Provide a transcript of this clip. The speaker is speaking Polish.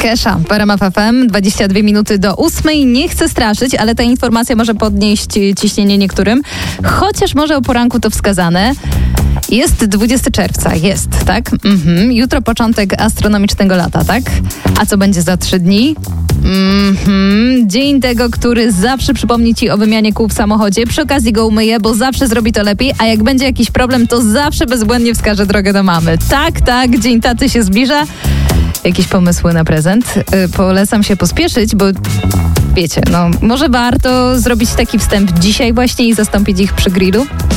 Kesha w RMF FM, 22 minuty do 8. Nie chcę straszyć, ale ta informacja może podnieść ciśnienie niektórym, chociaż może o poranku to wskazane. Jest 20 czerwca, tak? Jutro początek astronomicznego lata, tak? A co będzie za 3 dni? Dzień tego, który zawsze przypomni ci o wymianie kół w samochodzie. Przy okazji go umyje, bo zawsze zrobi to lepiej, a jak będzie jakiś problem, to zawsze bezbłędnie wskaże drogę do mamy. Tak, dzień taty się zbliża. Jakieś pomysły na prezent? Polecam się pospieszyć, bo wiecie, może warto zrobić taki wstęp dzisiaj właśnie i zastąpić ich przy grillu.